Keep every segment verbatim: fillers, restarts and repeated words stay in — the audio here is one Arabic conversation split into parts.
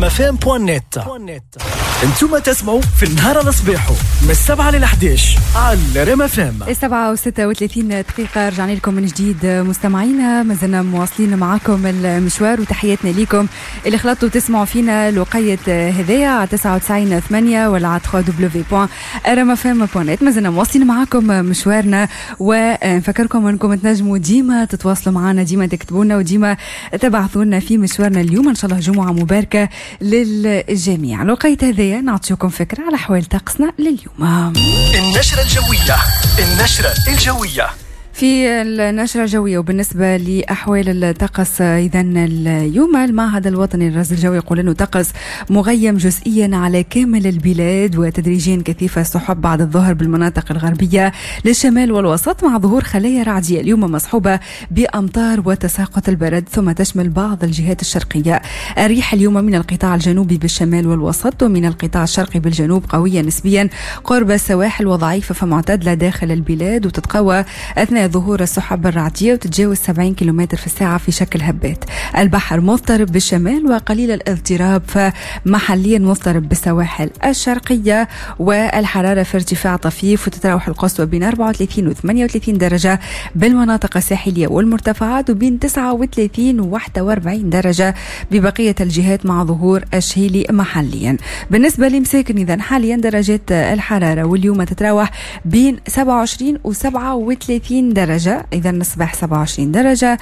رمفام بوان نت. انتم تسمعوا في النهار الصباح من السبعة للحداش على رمفام. السبعة وستة وثلاثين دقيقة رجعنا لكم من جديد مستمعينا، ما زلنا مواصلين معاكم المشوار وتحياتنا لكم اللي خلطوا تسمعوا فينا لوقية هدايا على تسعة وتسعين ثمانية ولا على دبليو دبليو دبليو بوان رمفام بوان نت. ما زلنا مواصلين معاكم مشوارنا، ونفكركم انكم تنجموا ديما تتواصلوا معنا، ديما تكتبوا لنا وديما تبعثوا لنا في مشوارنا اليوم. ان شاء الله جمعة مباركة للجميع. لوقية هدايا نعطيكم فكرة على أحوال طقسنا لليوم. النشرة الجوية. النشرة الجوية في النشرة الجوية وبالنسبة لأحوال الطقس إذا اليوم المعهد الوطني للرصد الجوي يقول أنه طقس مغيم جزئيا على كامل البلاد، وتدريجيا كثيفة السحب بعد الظهر بالمناطق الغربية للشمال والوسط، مع ظهور خلايا رعدية اليوم مصحوبة بأمطار وتساقط البرد، ثم تشمل بعض الجهات الشرقية. الريح اليوم من القطاع الجنوبي بالشمال والوسط ومن القطاع الشرقي بالجنوب قوية نسبيا قرب السواحل وضعيفة فمعتدلة داخل البلاد، وتتقوى أثناء ظهور السحب الرعدية وتتجاوز سبعين كيلومتر في الساعة في شكل هبات. البحر مضطرب بالشمال وقليل الاضطراب، فمحليا مضطرب بالسواحل الشرقية، والحرارة في ارتفاع طفيف وتتراوح القصوى بين أربعة وثلاثين و ثمانية وثلاثين درجة بالمناطق الساحلية والمرتفعات، وبين تسعة وثلاثين و واحد وأربعين درجة ببقية الجهات مع ظهور الشهيلي محليا. بالنسبة لمساكن إذن حاليا درجات الحرارة واليوم تتراوح بين سبعة وعشرين و سبعة وثلاثين درجة، إذا الصباح سبعة وعشرين درجة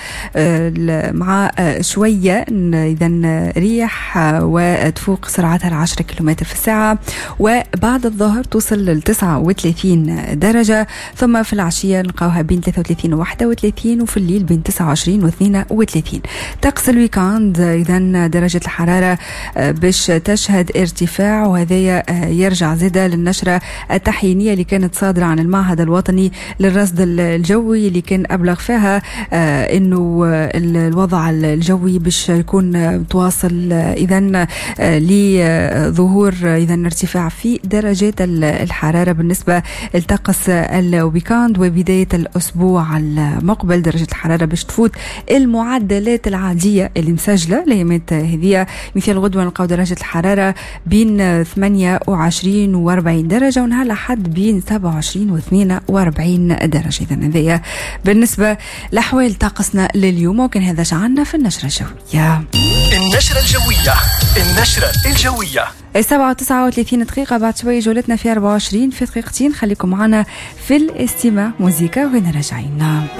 مع شوية إذا ريح وتفوق سرعتها العشرة كيلومتر في الساعة، وبعد الظهر توصل للتسعة وثلاثين درجة، ثم في العشية نلقاوها بين ثلاثة وثلاثين و واحد وثلاثين، وفي الليل بين تسعة وعشرين و اثنين وثلاثين. طقس الويكاند إذا درجة الحرارة باش تشهد ارتفاع، وهذا يرجع زيادة للنشرة التحيينية اللي كانت صادرة عن المعهد الوطني للرصد الجوي اللي كان أبلغ فيها آه إنه الوضع الجوي باش يكون متواصل إذن آه لظهور إذن ارتفاع في درجات الحرارة بالنسبة لطقس الويكاند. وبداية الأسبوع المقبل درجة الحرارة باش تفوت المعدلات العادية اللي مسجلة ليامات هذه. مثل غدوة نلقاو درجة الحرارة بين ثمانية وعشرين و أربعين درجة، ونهار الأحد بين سبعة وعشرين و اثنين وأربعين درجة. إذن هذه بالنسبة لأحوال طقسنا لليوم، وكان هذا شعرنا في النشرة الجوية. النشرة الجوية. النشرة الجوية السبعة وتسعة وثلاثين دقيقة. بعد شوية جولتنا في أربعة وعشرين في دقيقتين. خليكم معنا في الاستماع موسيقى وين راجعين.